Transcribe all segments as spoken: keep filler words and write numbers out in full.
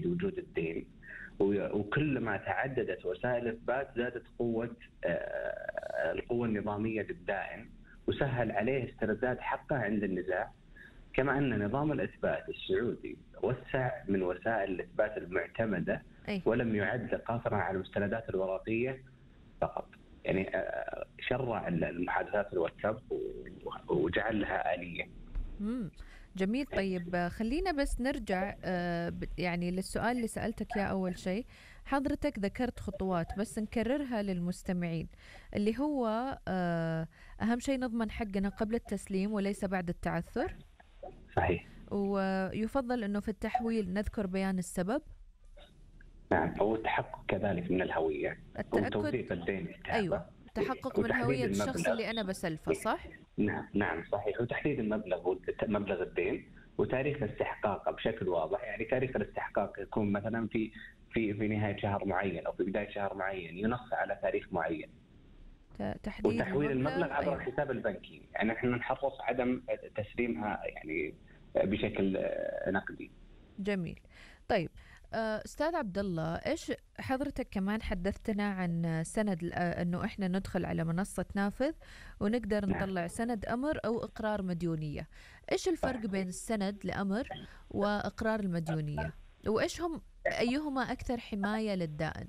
وجود الدين، وكلما تعددت وسائل الإثبات زادت قوة القوة النظامية للدائن وسهل عليه استرداد حقه عند النزاع. كما أن نظام الإثبات السعودي وسع من وسائل الإثبات المعتمدة أي. ولم يعد قاصرا على المستندات الورقية فقط، يعني شرع المحادثات الواتساب وجعل لها آلية. مم. جميل. طيب خلينا بس نرجع يعني للسؤال اللي سألتك يا أول شيء. حضرتك ذكرت خطوات بس نكررها للمستمعين، اللي هو أهم شيء نضمن حقنا قبل التسليم وليس بعد التعثر. صحيح. ويفضل أنه في التحويل نذكر بيان السبب. نعم، أو التحقق كذلك من الهوية، التأكد. الدين. أيوة، تحقق من هوية الشخص اللي أنا بسلفه. صح؟ نعم نعم صحيح. وتحديد المبلغ مبلغ الدين وتاريخ الاستحقاق بشكل واضح. يعني تاريخ الاستحقاق يكون مثلا في في في نهاية شهر معين أو في بداية شهر معين، ينص على تاريخ معين. تحديد وتحويل المبلغ, المبلغ عبر أيوة. الحساب البنكي، يعني احنا نحرص عدم تسليمها يعني بشكل نقدي. جميل. طيب أستاذ عبد الله، إيش حضرتك كمان حدثتنا عن سند أنه إحنا ندخل على منصة نافذ ونقدر نطلع سند أمر أو إقرار مديونية. إيش الفرق بين السند لأمر وإقرار المديونية، وإيش هم أيهما أكثر حماية للدائن؟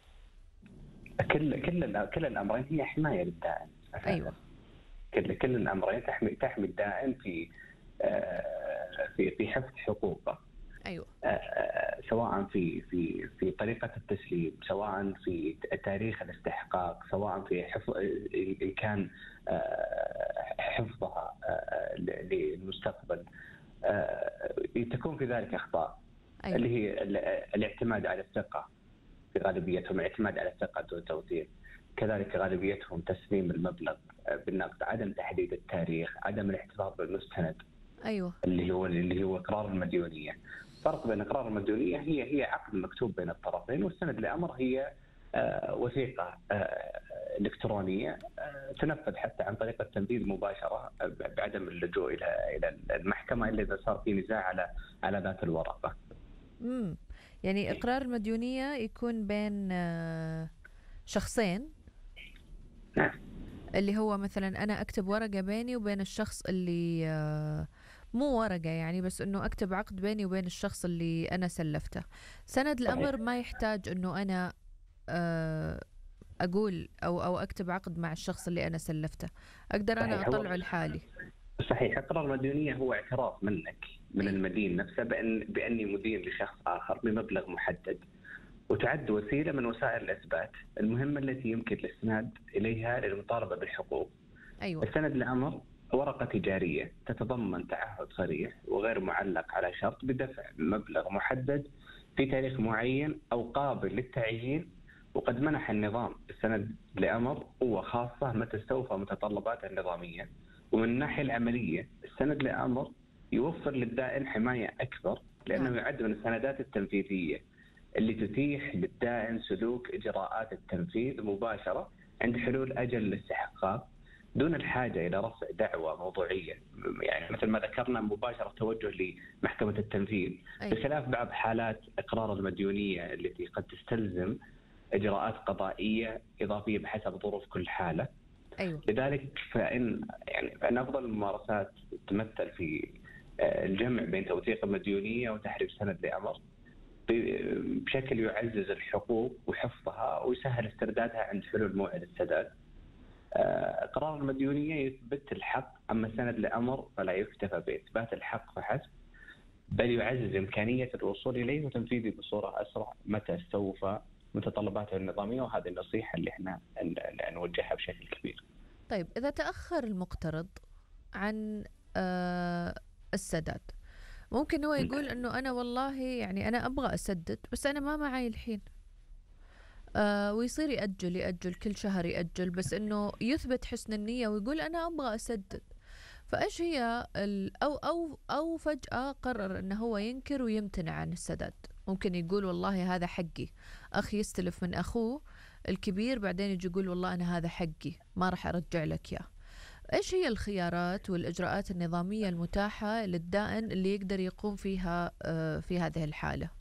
كل كل كل الأمرين هي حماية للدائن. أيوة. كل كل الأمرين تحمي تحمي الدائن في في في حفظ حقوقه. أيوة. سواء في في في طريقة التسليم، سواء في تاريخ الاستحقاق، سواء في حفظ إن كان حفظها للمستقبل. تكون في ذلك أخطاء. أيوة. اللي هي الاعتماد على الثقة في غالبيتهم، الاعتماد على الثقة دون توثيق. كذلك غالبيتهم تسليم المبلغ بالنقد، عدم تحديد التاريخ، عدم الاحتفاظ بالمستند. أيوة. اللي هو اللي هو إقرار المديونية. فرق بين إقرار المديونية هي هي عقد مكتوب بين الطرفين، والسند لأمر هي آه وثيقة آه إلكترونية آه تنفذ حتى عن طريق التنفيذ مباشرة بعدم اللجوء إلى إلى المحكمة إلا إذا صار في نزاع على على ذات الورقة. امم يعني إقرار المديونية يكون بين آه شخصين. نعم. اللي هو مثلا أنا أكتب ورقة بيني وبين الشخص اللي آه مو ورقة يعني، بس إنه أكتب عقد بيني وبين الشخص اللي أنا سلفته. سند الأمر ما يحتاج إنه أنا آه أقول أو أو أكتب عقد مع الشخص اللي أنا سلفته، أقدر أنا أطلعه لحالي. صحيح. إقرار المديونية هو اعتراف منك من المدين نفسه بأن بأني مدين لشخص آخر بمبلغ محدد، وتعد وسيلة من وسائل الإثبات المهمة التي يمكن الاستناد إليها للمطالبة بالحقوق. أيوة. السند لأمر ورقة تجارية تتضمن تعهد صريح وغير معلق على شرط بدفع مبلغ محدد في تاريخ معين أو قابل للتعيين. وقد منح النظام السند لأمر قوة خاصة متى استوفى متطلباته النظامية. ومن الناحية العملية السند لأمر يوفر للدائن حماية أكبر، لأنه يعد من السندات التنفيذية اللي تتيح للدائن سلوك إجراءات التنفيذ مباشرة عند حلول أجل الاستحقاق دون الحاجة إلى رفع دعوى موضوعية، يعني مثل ما ذكرنا مباشرة توجه لمحكمة التنفيذ. أيوة. بخلاف بعض حالات إقرار المديونية التي قد تستلزم إجراءات قضائية إضافية بحسب ظروف كل حالة. أيوة. لذلك فإن يعني فإن أفضل الممارسات تمثل في الجمع بين توثيق المديونية وتحرير سند لأمر بشكل يعزز الحقوق وحفظها ويسهل استردادها عند حلول موعد السداد. إقرار المديونية يثبت الحق، أما السند لأمر فلا يكتفى بإثبات الحق فحسب، بل يعزز إمكانية الوصول إليه وتنفيذه بصورة أسرع متى استوفى متطلباته النظامية. وهذه النصيحة اللي احنا نوجهها بشكل كبير. طيب إذا تأخر المقترض عن آه السداد، ممكن هو يقول إنه أنا والله يعني أنا أبغى أسدد بس أنا ما معي الحين، آه ويصير يأجل يأجل كل شهر يأجل، بس إنه يثبت حسن النية ويقول أنا أبغى أسدد. فإيش هي أو أو أو فجأة قرر إنه هو ينكر ويمتنع عن السداد. ممكن يقول والله هذا حقي، أخي يستلف من أخوه الكبير بعدين يجي يقول والله أنا هذا حقي ما راح أرجع لك يا. إيش هي الخيارات والإجراءات النظامية المتاحة للدائن اللي يقدر يقوم فيها في هذه الحالة؟